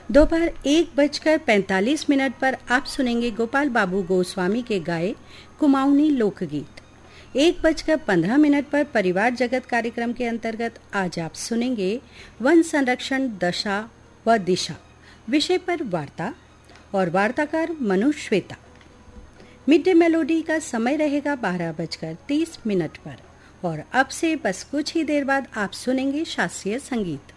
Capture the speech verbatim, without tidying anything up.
दोपहर एक बजकर पैंतालीस मिनट पर आप सुनेंगे गोपाल बाबू गोस्वामी के गाए कुमाऊनी लोकगीत। एक बजकर पंद्रह मिनट पर परिवार जगत कार्यक्रम के अंतर्गत आज आप सुनेंगे वन संरक्षण दशा व दिशा विषय पर वार्ता और वार्ताकार Manu Shweta. Mid day melody का समय रहेगा बारह बजकर तीस मिनट पर और अब से बस कुछ ही देर बाद आप सुनेंगे शास्त्रीय संगीत।